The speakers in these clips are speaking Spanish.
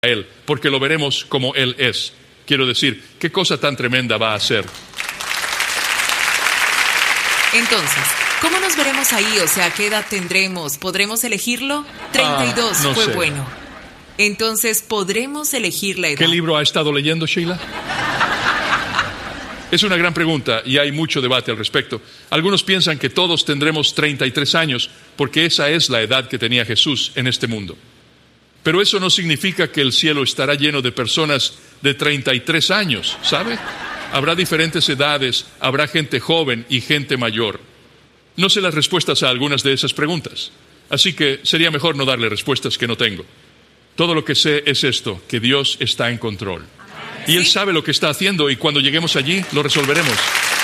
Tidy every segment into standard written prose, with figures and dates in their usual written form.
Él, porque lo veremos como Él es. Quiero decir, ¿qué cosa tan tremenda va a hacer? Entonces, ¿cómo nos veremos ahí? O sea, ¿qué edad tendremos? ¿Podremos elegirlo? 32 no fue sé. bueno. Entonces, ¿podremos elegir la edad? ¿Qué libro ha estado leyendo, Sheila? Es una gran pregunta y hay mucho debate al respecto. Algunos piensan que todos tendremos 33 años porque esa es la edad que tenía Jesús en este mundo. Pero eso no significa que el cielo estará lleno de personas de 33 años, ¿sabe? Habrá diferentes edades, habrá gente joven y gente mayor. No sé las respuestas a algunas de esas preguntas, así que sería mejor no darle respuestas que no tengo. Todo lo que sé es esto, que Dios está en control. Y Él sabe lo que está haciendo y cuando lleguemos allí lo resolveremos.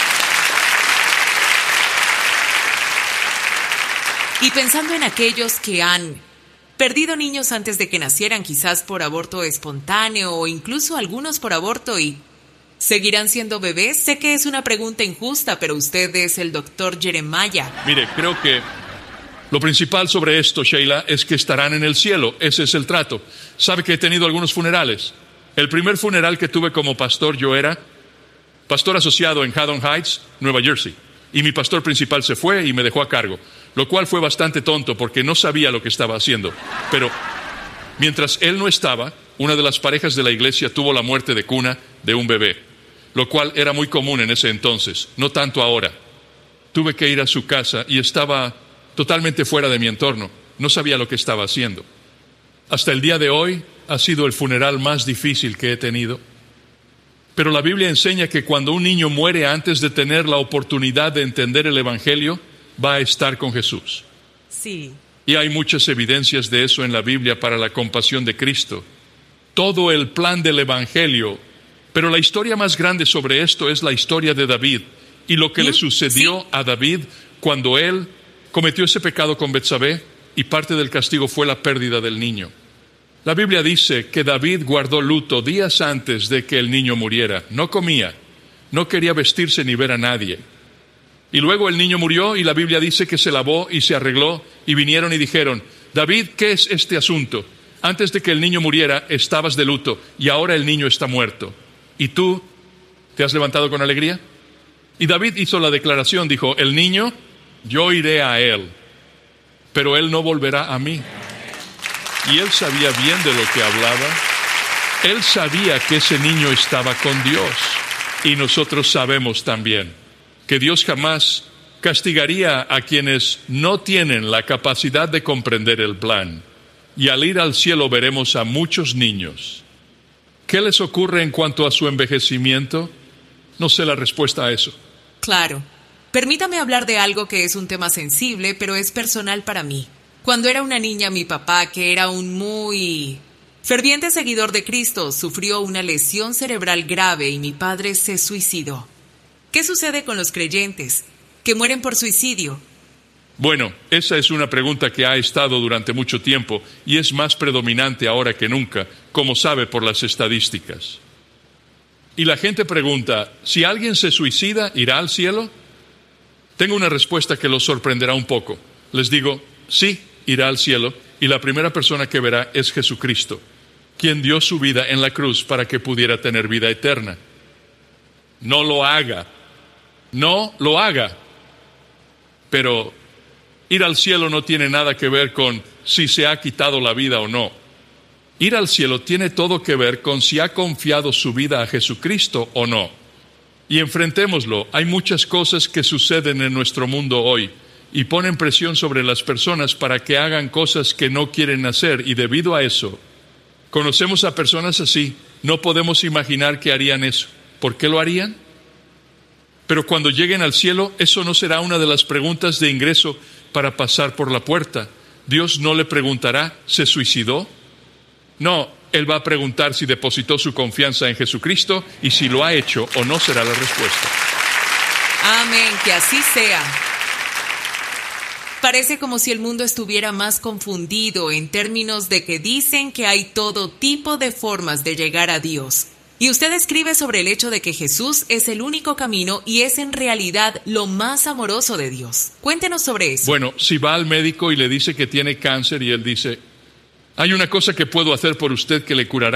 Y pensando en aquellos que han perdido niños antes de que nacieran, quizás por aborto espontáneo o incluso algunos por aborto y ¿seguirán siendo bebés? Sé que es una pregunta injusta, pero usted es el doctor Jeremiah. Mire, creo que lo principal sobre esto, Sheila, es que estarán en el cielo. Ese es el trato. ¿Sabe que he tenido algunos funerales? El primer funeral que tuve como pastor, yo era pastor asociado en Haddon Heights, Nueva Jersey. Y mi pastor principal se fue y me dejó a cargo, lo cual fue bastante tonto porque no sabía lo que estaba haciendo. Pero mientras él no estaba, una de las parejas de la iglesia tuvo la muerte de cuna de un bebé, lo cual era muy común en ese entonces, no tanto ahora. Tuve que ir a su casa y estaba totalmente fuera de mi entorno. No sabía lo que estaba haciendo. Hasta el día de hoy ha sido el funeral más difícil que he tenido. Pero la Biblia enseña que cuando un niño muere antes de tener la oportunidad de entender el Evangelio, va a estar con Jesús. Sí. Y hay muchas evidencias de eso en la Biblia para la compasión de Cristo. Todo el plan del Evangelio. Pero la historia más grande sobre esto es la historia de David y lo que le sucedió a David cuando él cometió ese pecado con Betsabé y parte del castigo fue la pérdida del niño. La Biblia dice que David guardó luto días antes de que el niño muriera. No comía, no quería vestirse ni ver a nadie. Y luego el niño murió y la Biblia dice que se lavó y se arregló y vinieron y dijeron, David, ¿qué es este asunto? Antes de que el niño muriera estabas de luto y ahora el niño está muerto. ¿Y tú te has levantado con alegría? Y David hizo la declaración, dijo, el niño, yo iré a él, pero él no volverá a mí. Y él sabía bien de lo que hablaba. Él sabía que ese niño estaba con Dios. Y nosotros sabemos también que Dios jamás castigaría a quienes no tienen la capacidad de comprender el plan. Y al ir al cielo veremos a muchos niños. ¿Qué les ocurre en cuanto a su envejecimiento? No sé la respuesta a eso. Claro. Permítame hablar de algo que es un tema sensible, pero es personal para mí. Cuando era una niña, mi papá, que era un muy ferviente seguidor de Cristo, sufrió una lesión cerebral grave y mi padre se suicidó. ¿Qué sucede con los creyentes que mueren por suicidio? Bueno, esa es una pregunta que ha estado durante mucho tiempo y es más predominante ahora que nunca, como sabe por las estadísticas. Y la gente pregunta, ¿si alguien se suicida, irá al cielo? Tengo una respuesta que los sorprenderá un poco. Les digo, sí, irá al cielo, y la primera persona que verá es Jesucristo, quien dio su vida en la cruz para que pudiera tener vida eterna. No lo haga. No lo haga. Pero ir al cielo no tiene nada que ver con si se ha quitado la vida o no. Ir al cielo tiene todo que ver con si ha confiado su vida a Jesucristo o no. Y enfrentémoslo. Hay muchas cosas que suceden en nuestro mundo hoy y ponen presión sobre las personas para que hagan cosas que no quieren hacer, y debido a eso, conocemos a personas así, no podemos imaginar que harían eso. ¿Por qué lo harían? Pero cuando lleguen al cielo, eso no será una de las preguntas de ingreso para pasar por la puerta. Dios no le preguntará, ¿se suicidó? No, Él va a preguntar si depositó su confianza en Jesucristo y si lo ha hecho o no será la respuesta. Amén, que así sea. Parece como si el mundo estuviera más confundido en términos de que dicen que hay todo tipo de formas de llegar a Dios. Y usted escribe sobre el hecho de que Jesús es el único camino y es en realidad lo más amoroso de Dios. Cuéntenos sobre eso. Bueno, si va al médico y le dice que tiene cáncer y él dice, Hay una cosa que puedo hacer por usted que le curará